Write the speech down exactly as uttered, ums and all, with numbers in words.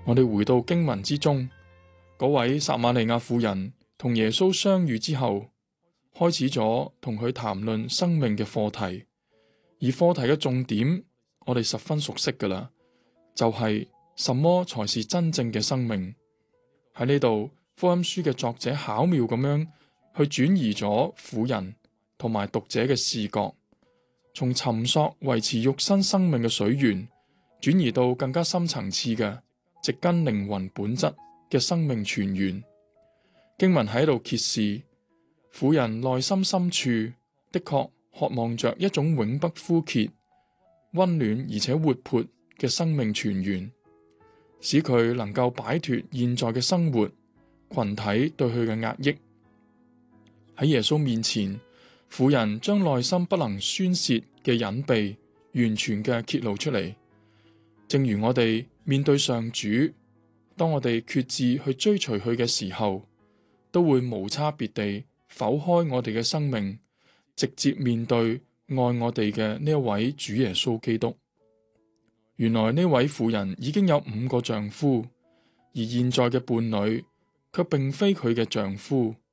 我哋回到經文之中，嗰位撒瑪利亞婦人同耶穌相遇之後，開始咗同佢談論生命嘅課題，而課題嘅重點我哋十分熟悉噶啦，就係什麼才是真正嘅生命。喺呢度，福音書嘅作者巧妙咁樣去轉移咗婦人同埋讀者嘅視覺，從尋索維持肉身生命嘅水源，轉移到更加深層次嘅植根靈魂本質嘅生命泉源。經文喺度揭示，婦人內心深處的確渴望着一種永不枯竭、溫暖而且活潑嘅生命泉源，使佢能夠擺脫現在嘅生活、群體對佢嘅壓抑。喺耶穌面前，婦人將內心不能宣洩嘅隱秘完全嘅揭露出嚟。正如我哋面對上主，當我哋決志去追隨佢嘅時候，都會無差別地剖開我哋嘅生命，直接面對愛我哋嘅呢一位主耶穌基督。原來呢位婦人已經有五個丈夫，而現在嘅伴侶卻並非佢嘅丈夫，